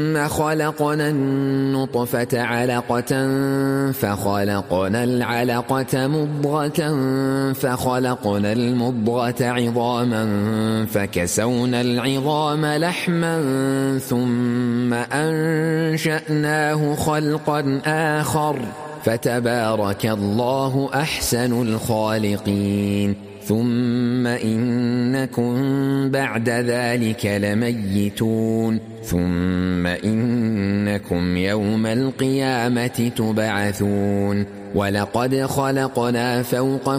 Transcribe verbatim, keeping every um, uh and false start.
ثم خلقنا النطفة علقة فخلقنا العلقة مضغة فخلقنا المضغة عظاما فكسونا العظام لحما ثم أنشأناه خلقا آخر فتبارك الله أحسن الخالقين. ثم إنكم بعد ذلك لميتون ثم إنكم يوم القيامة تبعثون. ولقد خلقنا فوقكم